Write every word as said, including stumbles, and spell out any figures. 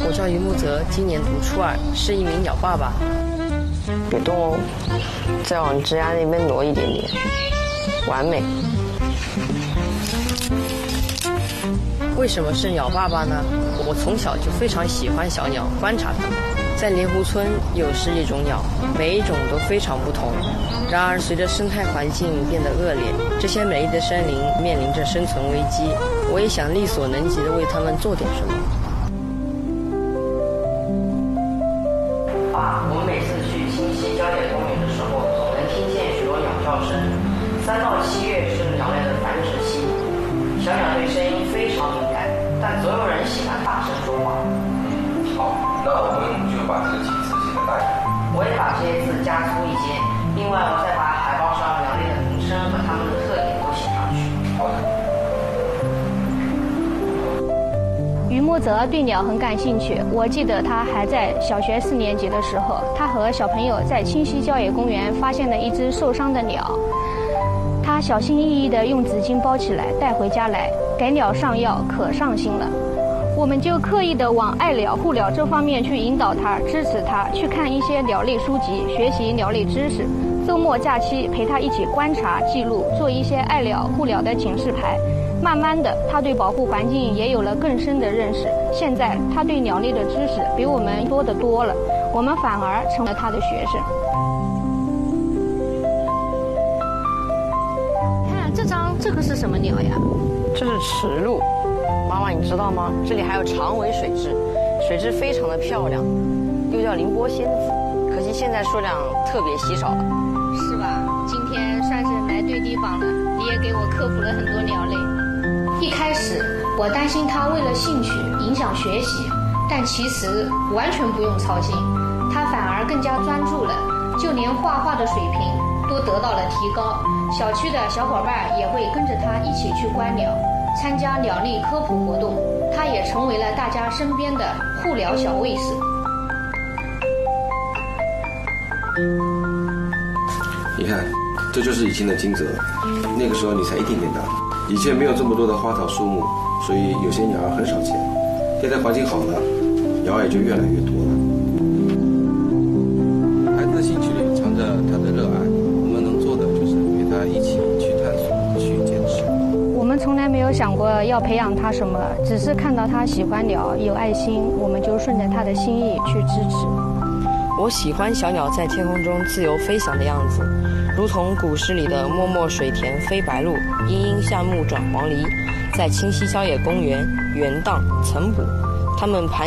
我叫于木泽，今年读初二，是一名鸟爸爸。 别动哦，再往枝丫那边挪一点点，完美。 为什么是鸟爸爸呢？我从小就非常喜欢小鸟，观察它们。在莲湖村有十几种鸟，每一种都非常不同。然而，随着生态环境变得恶劣，这些美丽的森林面临着生存危机。我也想力所能及地为它们做点什么。爸，我们每次去清溪郊野公园的时候，总能听见许多鸟叫声。三到七月是鸟类的繁殖期，小鸟对声音非常敏感，但总有人喜欢大声说话。 好，那我们就把这个几字写得大一点。 我也把这些字加粗一些，另外我再把海报上鸟类的名称和它们的特点都写上去。 好的。 于木泽对鸟很感兴趣。我记得他还在小学四年级的时候，他和小朋友在清溪郊野公园发现了一只受伤的鸟，他小心翼翼地用纸巾包起来带回家来，给鸟上药，可上心了。我们就刻意地往爱鸟护鸟这方面去引导他，支持他去看一些鸟类书籍，学习鸟类知识。周末假期陪他一起观察记录，做一些爱鸟护鸟的警示牌。慢慢的，他对保护环境也有了更深的认识。现在他对鸟类的知识比我们多得多了，我们反而成了他的学生。看这张，这个是什么鸟呀？ 这是池鹭。妈妈，你知道吗？这里还有长尾水蛭，水蛭非常的漂亮，又叫凌波仙子，可惜现在数量特别稀少了。 是吧？今天算是来对地方了，你也给我科普了很多鸟类。一开始我担心他为了兴趣影响学习，但其实完全不用操心，他反而更加专注了，就连画画的水平都得到了提高。小区的小伙伴也会跟着他一起去观鸟，参加鸟类科普活动，他也成为了大家身边的护鸟小卫士。 你看，这就是以前的金泽，那个时候你才一点点大。以前没有这么多的花草树木，所以有些鸟儿很少见。现在环境好了，鸟儿也就越来越多了。孩子的兴趣里藏着他的热爱，我们能做的就是陪他一起去探索、去坚持。 我们从来没有想过要培养他什么，只是看到他喜欢鸟、有爱心，我们就顺着他的心意去支持。 我喜欢小鸟在天空中自由飞翔的样子，如同古诗里的漠漠水田飞白鹭，阴阴夏木转黄鹂。在清溪郊野公园、原荡、岑补，它们盘